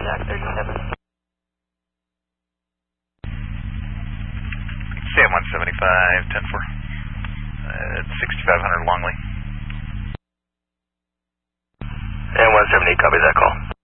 Jack 37. Sam 175, 10-4. 6500 Longley. And 178, copy that call.